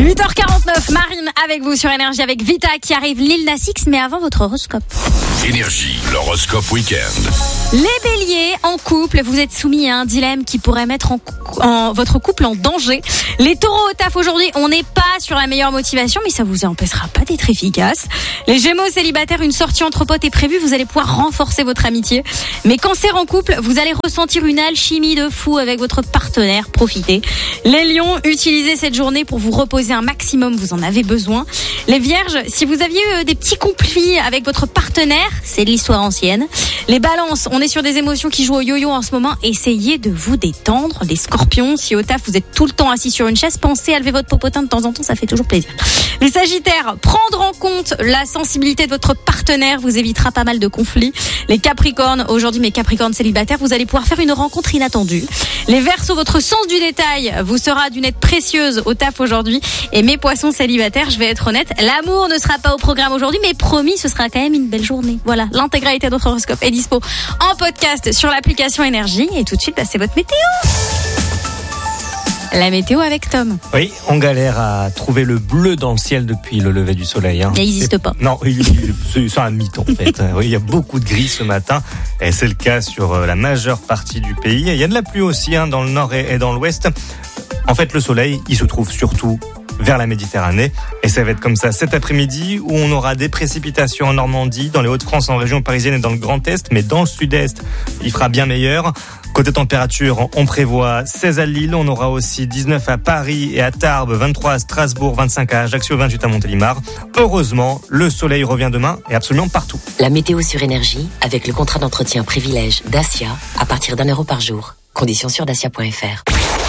8h49, Marine avec vous sur Énergie avec Vita qui arrive, Lil Nas X, mais avant votre horoscope. Énergie, l'horoscope week-end. Les béliers, en couple, vous êtes soumis à un dilemme qui pourrait mettre votre couple en danger. Les taureaux au taf aujourd'hui, on n'est pas sur la meilleure motivation, mais ça vous empêchera pas d'être efficace. Les gémeaux célibataires, une sortie entre potes est prévue, vous allez pouvoir renforcer votre amitié. Mais cancer en couple, vous allez ressentir une alchimie de fou avec votre partenaire, profitez. Les lions, utilisez cette journée pour vous reposer un maximum, vous en avez besoin. Les vierges, si vous aviez des petits conflits avec votre partenaire, c'est de l'histoire ancienne. Les balances, on est sur des émotions qui jouent au yo-yo en ce moment, essayez de vous détendre. Les scorpions, si au taf vous êtes tout le temps assis sur une chaise, pensez à lever votre popotin de temps en temps, ça fait toujours plaisir. Les sagittaires, prendre en compte la sensibilité de votre partenaire vous évitera pas mal de conflits. Les capricornes, aujourd'hui mes capricornes célibataires, vous allez pouvoir faire une rencontre inattendue. Les verseaux, votre sens du détail vous sera d'une aide précieuse au taf aujourd'hui. Et mes poissons célibataires, je vais être honnête, l'amour ne sera pas au programme aujourd'hui, mais promis, ce sera quand même une belle journée. Voilà, l'intégralité de notre horoscope est dispo en podcast sur l'application Énergie. Et tout de suite, c'est votre météo. La météo avec Tom. Oui, on galère à trouver le bleu dans le ciel depuis le lever du soleil. Il n'existe pas. Non, c'est un mythe en fait. Oui, il y a beaucoup de gris ce matin et c'est le cas sur la majeure partie du pays. Il y a de la pluie aussi dans le nord et dans l'ouest. En fait, le soleil, il se trouve surtout vers la Méditerranée. Et ça va être comme ça cet après-midi où on aura des précipitations en Normandie, dans les Hauts-de-France, en région parisienne et dans le Grand Est. Mais dans le Sud-Est, il fera bien meilleur. Côté température, on prévoit 16 à Lille, on aura aussi 19 à Paris et à Tarbes, 23 à Strasbourg, 25 à Ajaccio, 28 à Montélimar. Heureusement, le soleil revient demain et absolument partout. La météo sur Énergie avec le contrat d'entretien privilège Dacia à partir d'€1 par jour. Conditions sur dacia.fr.